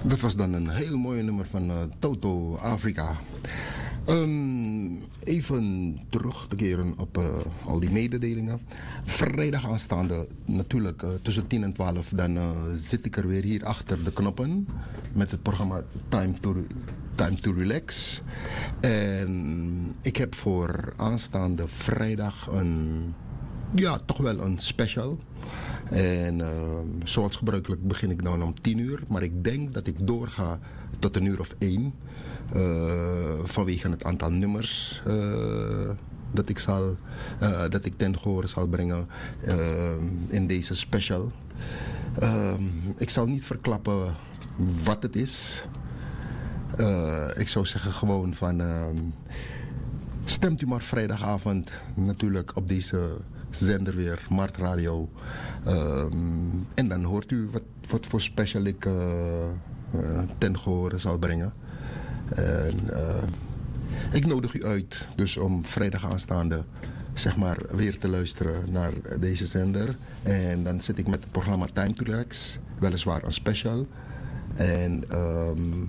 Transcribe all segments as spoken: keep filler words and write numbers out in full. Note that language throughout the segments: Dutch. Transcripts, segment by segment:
Dat was dan een heel mooi nummer van uh, Toto Afrika. Um, even terug te keren op uh, al die mededelingen. Vrijdag aanstaande, natuurlijk uh, tussen tien en twaalf, dan uh, zit ik er weer hier achter de knoppen met het programma Time to, Time to Relax. En ik heb voor aanstaande vrijdag een, ja, toch wel een special. En uh, zoals gebruikelijk begin ik dan om tien uur, maar ik denk dat ik doorga tot een uur of één. Uh, vanwege het aantal nummers uh, dat ik, zal, uh, dat ik ten gehore zal brengen uh, in deze special. Uh, ik zal niet verklappen wat het is. Uh, ik zou zeggen gewoon van uh, stemt u maar vrijdagavond natuurlijk op deze zender weer, Mart Radio. Uh, en dan hoort u wat, wat voor special ik uh, uh, ten gehore zal brengen. En, uh, ik nodig u uit dus om vrijdag aanstaande zeg maar weer te luisteren naar deze zender. En dan zit ik met het programma Time to Relax, weliswaar een special. En um,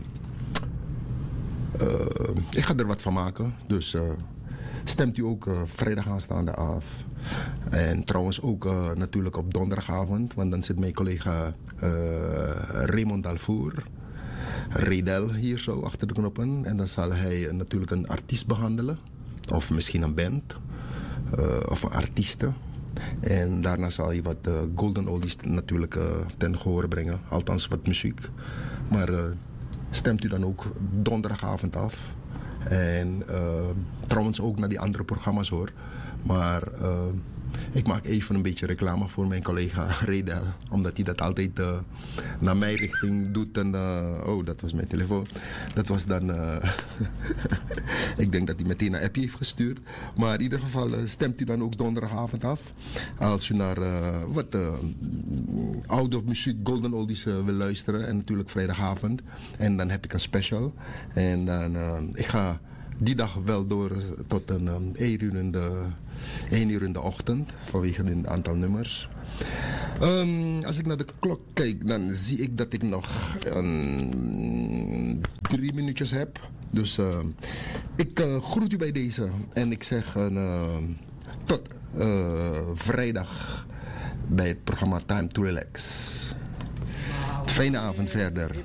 uh, ik ga er wat van maken. Dus uh, stemt u ook uh, vrijdag aanstaande af. En trouwens ook uh, natuurlijk op donderdagavond, want dan zit mijn collega uh, Raymond Dalvoer, Redel hier zo achter de knoppen. En dan zal hij uh, natuurlijk een artiest behandelen. Of misschien een band. Uh, of een artieste. En daarna zal hij wat uh, golden oldies natuurlijk uh, ten gehore brengen. Althans wat muziek. Maar uh, stemt u dan ook donderdagavond af. En uh, trouwens ook naar die andere programma's hoor. Maar uh, ik maak even een beetje reclame voor mijn collega Redel. Omdat hij dat altijd uh, naar mijn richting doet. En, uh, oh, dat was mijn telefoon. Dat was dan... Uh, ik denk dat hij meteen een appje heeft gestuurd. Maar in ieder geval uh, stemt u dan ook donderdagavond af. Als u naar uh, wat uh, oude muziek, golden oldies uh, wil luisteren. En natuurlijk vrijdagavond. En dan heb ik een special. En dan uh, ik ga... die dag wel door tot een um, één uur in de, één uur in de ochtend, vanwege het aantal nummers. Um, als ik naar de klok kijk, dan zie ik dat ik nog um, drie minuutjes heb. Dus uh, ik uh, groet u bij deze en ik zeg uh, tot uh, vrijdag bij het programma Time to Relax. Fijne avond verder.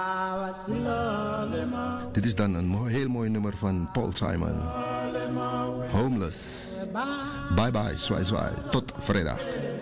Dit is dan een heel mooi nummer van Paul Simon. Homeless. Bye bye, zwaai zwaai. Tot vrijdag.